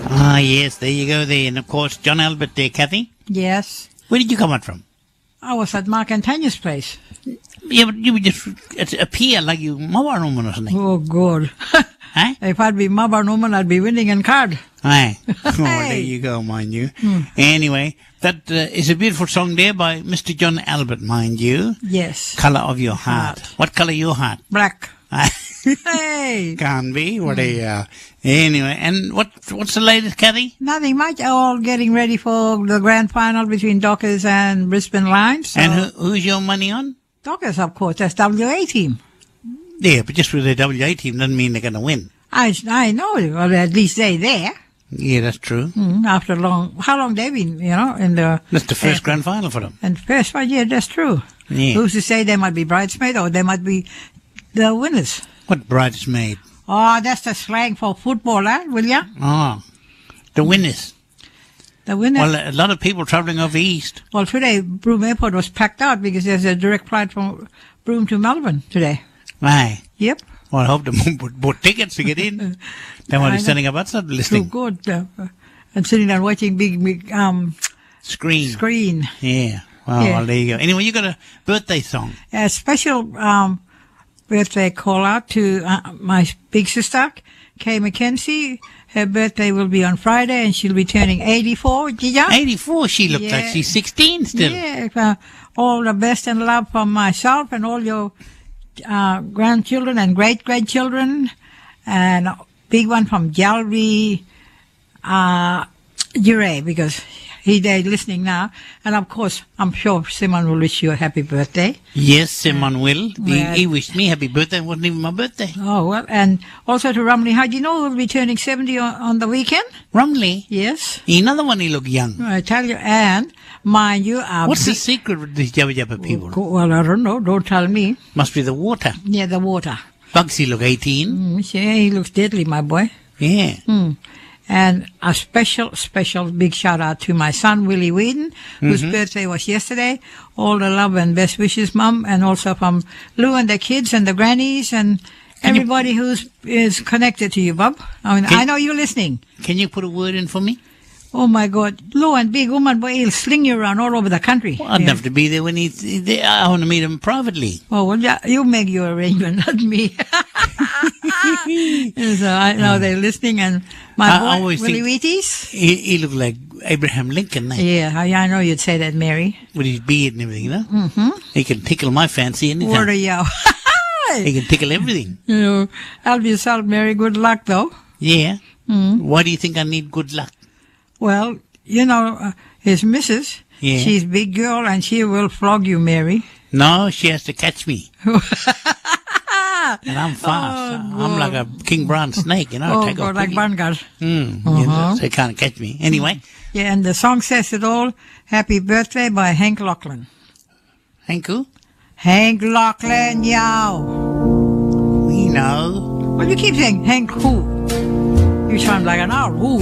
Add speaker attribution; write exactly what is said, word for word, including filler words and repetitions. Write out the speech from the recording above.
Speaker 1: Ah, yes, there you go there. And, of course, John Albert there, Kathy.
Speaker 2: Yes.
Speaker 1: Where did you come out from?
Speaker 2: I was at Mark and Tanya's place.
Speaker 1: Yeah, but you would just appear like you Mawar woman or something.
Speaker 2: Oh, God.
Speaker 1: Huh?
Speaker 2: If I'd be Mawar woman, I'd be winning in card.
Speaker 1: Aye. Oh,
Speaker 2: Hey.
Speaker 1: there you go, mind you.
Speaker 2: Hmm.
Speaker 1: Anyway, that uh, is a beautiful song there by Mister John Albert, mind you.
Speaker 2: Yes.
Speaker 1: Colour of your heart.
Speaker 2: Heart.
Speaker 1: What colour your heart?
Speaker 2: Black. Hey.
Speaker 1: Can't be. What a... Uh, anyway, and what what's the latest, Kathy?
Speaker 2: Nothing much. All getting ready for the grand final between Dockers and Brisbane Lions. So
Speaker 1: And who, who's your money on?
Speaker 2: Dockers, of course. That's W A team.
Speaker 1: Yeah, but just with the W A team doesn't mean they're going to win.
Speaker 2: I, I know. Well, at least they there.
Speaker 1: Yeah, that's true.
Speaker 2: Mm, after long, how long they been, you know, in the...
Speaker 1: That's the first
Speaker 2: uh,
Speaker 1: grand final for them.
Speaker 2: And first one, yeah, that's true.
Speaker 1: Yeah.
Speaker 2: Who's to say they might be bridesmaids or they might be the winners?
Speaker 1: What bridesmaid?
Speaker 2: Oh, that's the slang for football, huh, will ya?
Speaker 1: Oh, the winners.
Speaker 2: The winner.
Speaker 1: Well,
Speaker 2: Well,
Speaker 1: a lot of people travelling over east.
Speaker 2: today, Broome Airport was packed out because there's a direct flight from Broome to Melbourne today.
Speaker 1: Aye.
Speaker 2: Yep.
Speaker 1: Well, I hope they bought, bought tickets to get in. Then while
Speaker 2: I
Speaker 1: he's
Speaker 2: know.
Speaker 1: standing up outside
Speaker 2: So
Speaker 1: listening.
Speaker 2: good. Uh, and sitting there watching big, big um,
Speaker 1: Screen.
Speaker 2: screen.
Speaker 1: Yeah. Well,
Speaker 2: Yeah.
Speaker 1: well, there you go. Anyway, you got a birthday song.
Speaker 2: A special um, birthday call out to uh, my big sister, Kay McKenzie. Her birthday will be on Friday, and she'll be turning eighty-four. Gija?
Speaker 1: eighty-four, she looked like
Speaker 2: Yeah.
Speaker 1: she's sixteen still.
Speaker 2: Yeah. Uh, all the best and love from myself and all your uh, grandchildren and great-grandchildren. And a big one from Jalvi uh, Jure, because he died listening now. And, of course, I'm sure Simon will wish you a happy birthday.
Speaker 1: Yes, Simon will. He,
Speaker 2: Yeah.
Speaker 1: he wished me happy birthday. It wasn't even my birthday.
Speaker 2: Oh, well, and also to Rumley High. Do you know who'll be turning seventy on, on the weekend?
Speaker 1: Rumley.
Speaker 2: Yes.
Speaker 1: Another one, he look young.
Speaker 2: I tell you, and mind you, uh,
Speaker 1: What's the
Speaker 2: big-
Speaker 1: secret with these Jabba Jabba people?
Speaker 2: well, I don't know. Don't tell me.
Speaker 1: Must be the water.
Speaker 2: Yeah, the water.
Speaker 1: Bugsy look eighteen.
Speaker 2: Mm, yeah, he looks deadly, my boy.
Speaker 1: Yeah.
Speaker 2: Mm. And a special, special big shout out to my son, Willie Whedon, whose birthday was yesterday. All the love and best wishes, Mum, and also from Lou and the kids and the grannies and
Speaker 1: Can you-
Speaker 2: everybody who's is connected to you, Bob. I mean,
Speaker 1: Can-
Speaker 2: I know you're listening.
Speaker 1: Can you put a word in for me?
Speaker 2: Oh my God, Lou and big woman, boy, he'll sling you around all over the country.
Speaker 1: Well, I'd
Speaker 2: Yeah.
Speaker 1: have to be there when he's there. I want to meet him privately.
Speaker 2: Oh, well, yeah, you make your arrangement, not me. So I know they're listening, and my
Speaker 1: I
Speaker 2: boy,
Speaker 1: always
Speaker 2: Willie
Speaker 1: think-
Speaker 2: Wheaties.
Speaker 1: He, he looked like Abraham Lincoln, eh?
Speaker 2: Yeah, I, I know you'd say that, Mary.
Speaker 1: With his beard and everything, you know? Mm-hmm. He can tickle my fancy anytime.
Speaker 2: Word of you.
Speaker 1: He can tickle everything.
Speaker 2: You know, help yourself, Mary. Good luck, though.
Speaker 1: Yeah.
Speaker 2: Mm.
Speaker 1: Why do you think I need good luck?
Speaker 2: Well, you know, uh, his missus,
Speaker 1: Yeah.
Speaker 2: she's big girl, and she will flog you, Mary.
Speaker 1: No, she has to catch me. And I'm fast.
Speaker 2: Oh,
Speaker 1: I'm like a King Brown snake, you know.
Speaker 2: Oh,
Speaker 1: take
Speaker 2: God,
Speaker 1: off
Speaker 2: like
Speaker 1: quickly.
Speaker 2: Vanguard.
Speaker 1: Mm, you know,
Speaker 2: Uh-huh.
Speaker 1: so they can't catch me. Anyway,
Speaker 2: Yeah, and the song says it all. Happy birthday by Hank Lachlan.
Speaker 1: Hanku,
Speaker 2: Hank Lachlan, yow.
Speaker 1: we know.
Speaker 2: Well, you keep saying Hank who? You sound like an owl. Who?